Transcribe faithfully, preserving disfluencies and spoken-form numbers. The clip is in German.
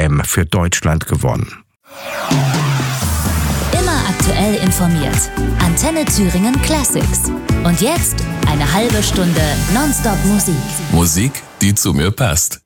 M für Deutschland gewonnen. Immer aktuell informiert. Antenne Thüringen Classics. Und jetzt eine halbe Stunde Nonstop Musik. Musik, die zu mir passt.